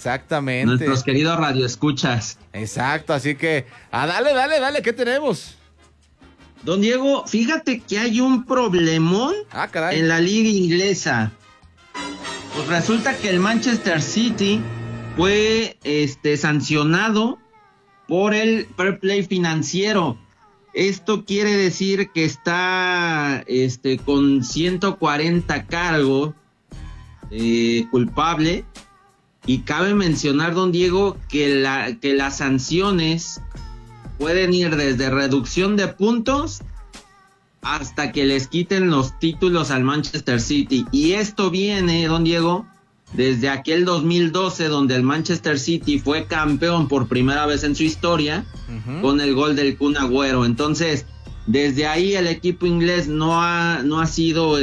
Exactamente. Nuestros queridos radioescuchas. Exacto, así que, dale, ¿qué tenemos? Don Diego, fíjate que hay un problemón en la liga inglesa. Pues resulta que el Manchester City fue sancionado por el fair play financiero. Esto quiere decir que está con 140 cargos culpable. Y cabe mencionar, don Diego, que las sanciones pueden ir desde reducción de puntos hasta que les quiten los títulos al Manchester City. Y esto viene, don Diego, desde aquel 2012 donde el Manchester City fue campeón por primera vez en su historia, con el gol del Kun Agüero. Entonces, desde ahí el equipo inglés no ha sido,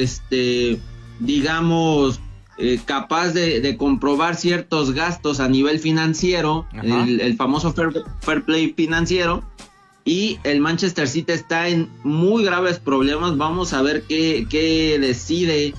digamos, capaz de comprobar ciertos gastos a nivel financiero, el famoso fair play financiero, y el Manchester City está en muy graves problemas. Vamos a ver qué decide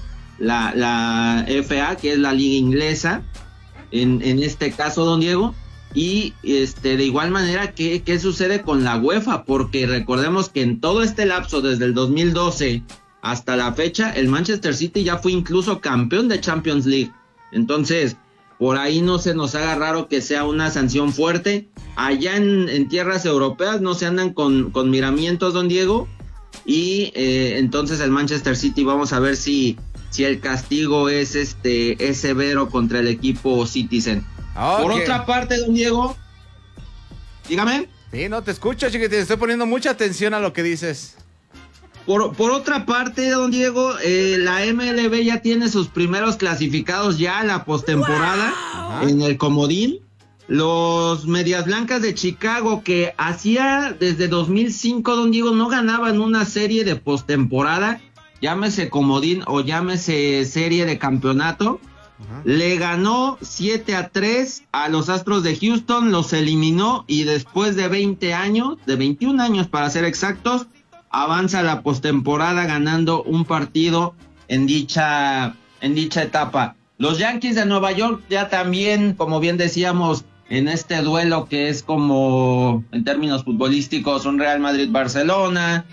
la FA, que es la liga inglesa, en este caso, don Diego, y de igual manera qué sucede con la UEFA, porque recordemos que en todo este lapso desde el 2012 hasta la fecha, el Manchester City ya fue incluso campeón de Champions League. Entonces, por ahí no se nos haga raro que sea una sanción fuerte. Allá en tierras europeas no se andan con miramientos, don Diego. Y entonces el Manchester City, vamos a ver si el castigo es severo contra el equipo Citizen. Okay. Por otra parte, don Diego, dígame. Sí, no te escucho, chiquitín. Estoy poniendo mucha atención a lo que dices. Por otra parte, don Diego, la MLB ya tiene sus primeros clasificados ya a la postemporada. Wow. En el comodín. Los Medias Blancas de Chicago, que hacía desde 2005, don Diego, no ganaban una serie de postemporada, llámese comodín o llámese serie de campeonato. Le ganó 7-3 a los Astros de Houston, los eliminó y después de 21 años para ser exactos, avanza a la postemporada ganando un partido en dicha etapa. Los Yankees de Nueva York ya también, como bien decíamos, en este duelo que es como, en términos futbolísticos, un Real Madrid-Barcelona,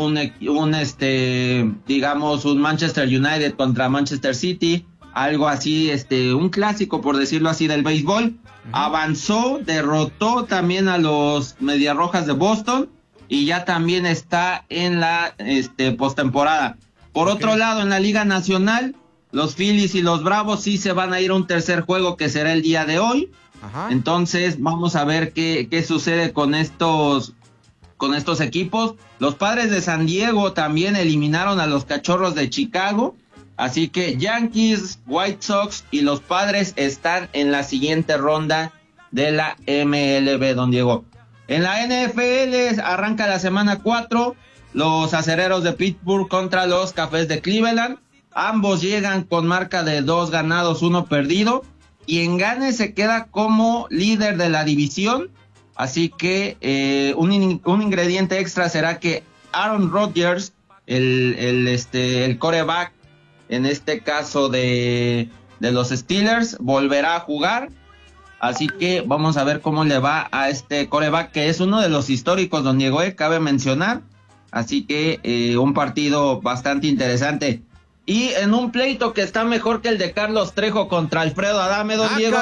digamos, un Manchester United contra Manchester City, algo así, un clásico, por decirlo así, del béisbol. Avanzó, derrotó también a los Medias Rojas de Boston, y ya también está en la postemporada. Por otro lado, en la Liga Nacional, los Phillies y los Bravos sí se van a ir a un tercer juego que será el día de hoy. Entonces, vamos a ver qué sucede con estos equipos. Los Padres de San Diego también eliminaron a los Cachorros de Chicago. Así que Yankees, White Sox y los Padres están en la siguiente ronda de la MLB, don Diego. En la NFL arranca la semana 4, los Acereros de Pittsburgh contra los Cafés de Cleveland. Ambos llegan con marca de 2 ganados, 1 perdido. Quien gane se queda como líder de la división. Así que un ingrediente extra será que Aaron Rodgers, el quarterback, en este caso de los Steelers, volverá a jugar. Así que vamos a ver cómo le va a este quarterback, que es uno de los históricos, don Diego, cabe mencionar. Así que un partido bastante interesante. Y en un pleito que está mejor que el de Carlos Trejo contra Alfredo Adame, don Diego,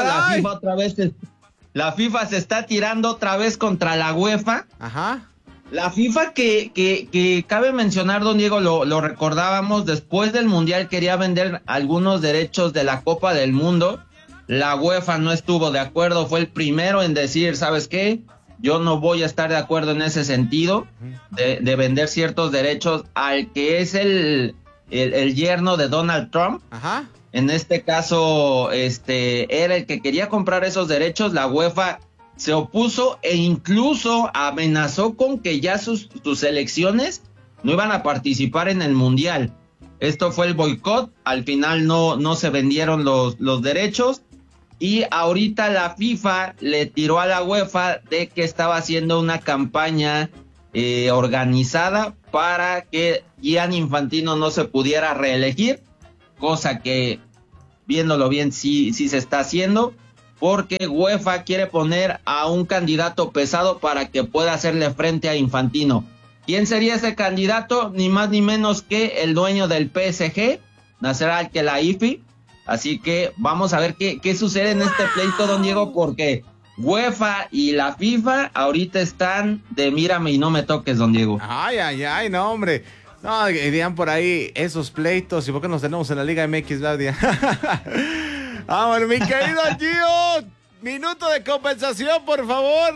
la FIFA se está tirando otra vez contra la UEFA. La FIFA que cabe mencionar, don Diego, lo recordábamos, después del Mundial quería vender algunos derechos de la Copa del Mundo. La UEFA no estuvo de acuerdo, fue el primero en decir, ¿sabes qué? Yo no voy a estar de acuerdo en ese sentido de vender ciertos derechos al que es el yerno de Donald Trump. En este caso, era el que quería comprar esos derechos. La UEFA se opuso e incluso amenazó con que ya sus selecciones no iban a participar en el Mundial. Esto fue el boicot, al final no se vendieron los derechos. Y ahorita la FIFA le tiró a la UEFA de que estaba haciendo una campaña organizada para que Gianni Infantino no se pudiera reelegir, cosa que, viéndolo bien, sí se está haciendo. porque UEFA quiere poner a un candidato pesado para que pueda hacerle frente a Infantino. ¿Quién sería ese candidato? Ni más ni menos que el dueño del PSG, Nasser Al-Khelaifi. Así que vamos a ver qué sucede en este pleito, don Diego, porque UEFA y la FIFA ahorita están de mírame y no me toques, don Diego. Ay, no, hombre. No, dirían por ahí esos pleitos. ¿Y por qué nos tenemos en la Liga MX, Claudia? Vamos, mi querido Gio. Minuto de compensación, por favor.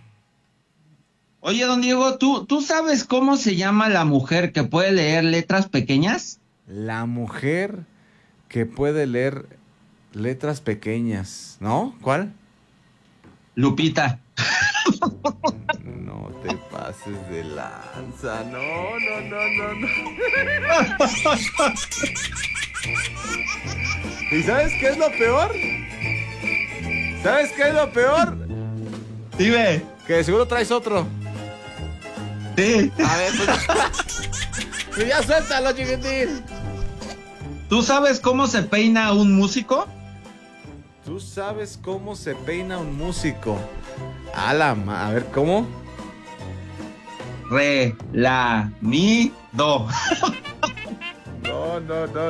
Oye, don Diego, ¿tú sabes cómo se llama la mujer que puede leer letras pequeñas? La mujer que puede leer letras pequeñas, ¿no? ¿Cuál? Lupita. No te pases de lanza, no. ¿Y sabes qué es lo peor? Dime. Que seguro traes otro. Sí. A ver, pues ya suéltalo, chiquitín. ¿Tú sabes cómo se peina un músico? ¿Tú sabes cómo se peina un músico? A ver, ¿cómo? Re, la, mi, do. No.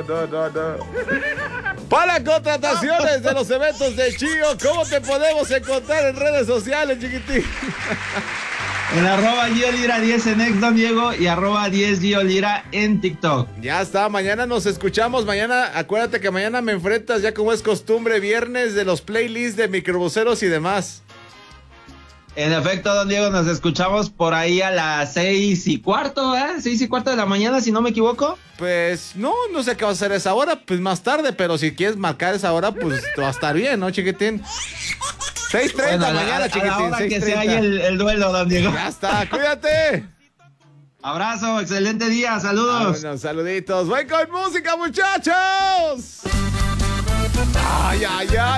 Para contrataciones de los eventos de Chío, ¿cómo te podemos encontrar en redes sociales, chiquitín? En @GioLira10 en X, don Diego, y @10GioLira en TikTok. Ya está, mañana nos escuchamos. Mañana, acuérdate que mañana me enfrentas, ya como es costumbre, viernes de los playlists de microbuseros y demás. En efecto, don Diego, nos escuchamos por ahí a las 6:15, ¿eh? 6:15 de la mañana, si no me equivoco. Pues no sé qué va a hacer esa hora, pues más tarde, pero si quieres marcar esa hora, pues va a estar bien, ¿no, chiquitín? 6:30 mañana, chiquitín. A la hora 6:30. que sea ahí el duelo, don Diego. Ya está, cuídate. Abrazo, excelente día, saludos. Bueno, saluditos. Voy con música, muchachos. Ay.